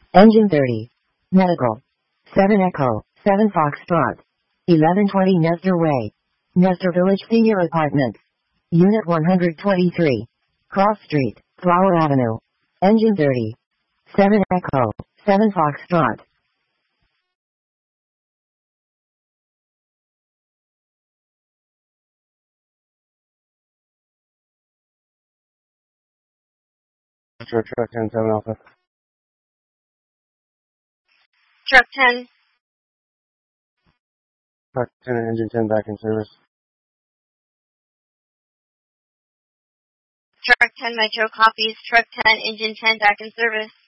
Engine 30. Medical. 7 Echo, 7 Foxtrot. 1120 Nestor Way. Nestor Village Senior Apartments. Unit 123. Cross Street, Flower Avenue. Engine 30. 7 Echo, 7 Foxtrot. Truck 10, 7 Alpha. Truck 10. Truck 10 and Engine 10 back in service. Truck 10 Metro copies. Truck 10 Engine 10 back in service.